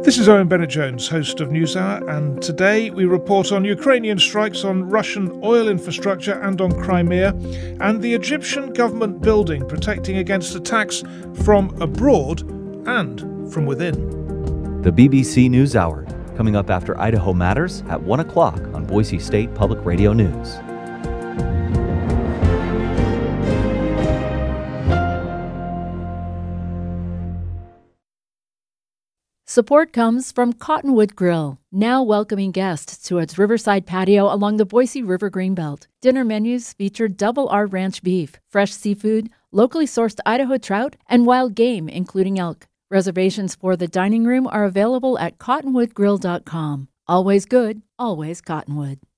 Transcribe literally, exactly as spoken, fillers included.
This is Owen Bennett-Jones, host of NewsHour, and today we report on Ukrainian strikes on Russian oil infrastructure and on Crimea, and the Egyptian government building protecting against attacks from abroad and from within. The B B C NewsHour, coming up after Idaho Matters at one o'clock on Boise State Public Radio News. Support comes from Cottonwood Grill, now welcoming guests to its riverside patio along the Boise River Greenbelt. Dinner menus feature double R ranch beef, fresh seafood, locally sourced Idaho trout, and wild game, including elk. Reservations for the dining room are available at cottonwood grill dot com. Always good, always Cottonwood.